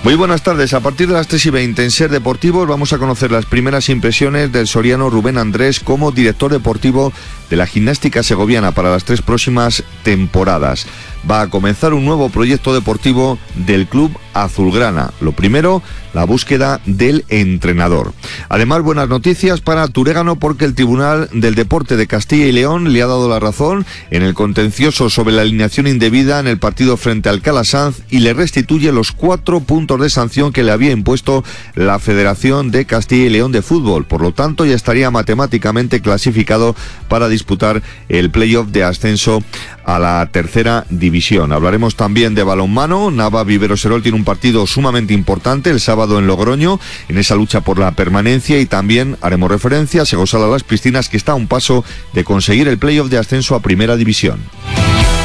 Muy buenas tardes. A partir de las 3:20 en Ser Deportivos vamos a conocer las primeras impresiones del soriano Rubén Andrés como director deportivo de la Gimnástica Segoviana para las 3 próximas temporadas. Va a comenzar un nuevo proyecto deportivo del club azulgrana. Lo primero, la búsqueda del entrenador. Además, buenas noticias para Turégano porque el Tribunal del Deporte de Castilla y León le ha dado la razón en el contencioso sobre la alineación indebida en el partido frente al Calasanz y le restituye los 4 puntos de sanción que le había impuesto la Federación de Castilla y León de Fútbol. Por lo tanto, ya estaría matemáticamente clasificado para disputar el playoff de ascenso a la tercera división. Hablaremos también de balonmano. Nava Vivero Serol tiene un partido sumamente importante el sábado en Logroño, en esa lucha por la permanencia, y también haremos referencia a Segosala Las Piscinas, que está a un paso de conseguir el playoff de ascenso a primera división.